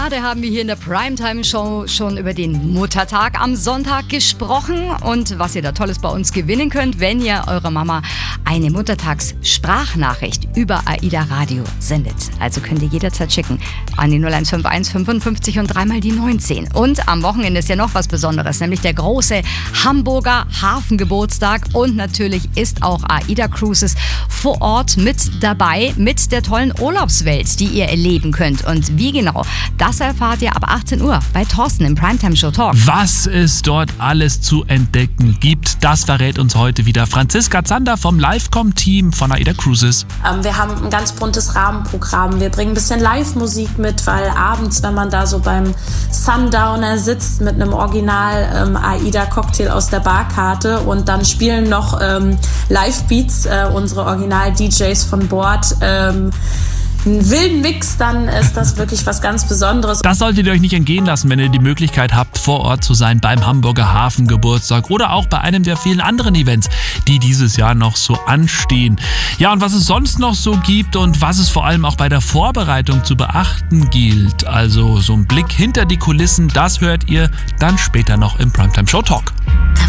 Gerade haben wir hier in der Primetime-Show schon über den Muttertag am Sonntag gesprochen und was ihr da Tolles bei uns gewinnen könnt, wenn ihr eurer Mama eine Muttertags-Sprachnachricht über AIDA Radio sendet. Also könnt ihr jederzeit schicken an die 0151 55 und dreimal die 19. Und am Wochenende ist ja noch was Besonderes, nämlich der große Hamburger Hafengeburtstag und natürlich ist auch AIDA Cruises vor Ort mit dabei mit der tollen Urlaubswelt, die ihr erleben könnt. Und wie genau, das erfahrt ihr ab 18 Uhr bei Thorsten im Primetime Show Talk. Was es dort alles zu entdecken gibt, das verrät uns heute wieder Franziska Zander vom Livecom-Team von AIDA Cruises. Wir haben ein ganz buntes Rahmenprogramm. Wir bringen ein bisschen Live-Musik mit, weil abends, wenn man da so beim Sundowner sitzt mit einem Original AIDA-Cocktail aus der Barkarte und dann spielen noch Live-Beats, unsere Original-DJs von Bord, einen wilden Mix, dann ist das wirklich was ganz Besonderes. Das solltet ihr euch nicht entgehen lassen, wenn ihr die Möglichkeit habt, vor Ort zu sein beim Hamburger Hafengeburtstag oder auch bei einem der vielen anderen Events, die dieses Jahr noch so anstehen. Ja, und was es sonst noch so gibt und was es vor allem auch bei der Vorbereitung zu beachten gilt, also so ein Blick hinter die Kulissen, das hört ihr dann später noch im Primetime Show Talk.